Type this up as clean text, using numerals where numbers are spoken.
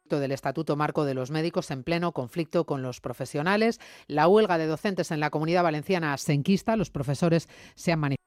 del Estatuto Marco de los Médicos en pleno conflicto con los profesionales. La huelga de docentes en la Comunidad Valenciana se enquista. Los profesores se han manifestado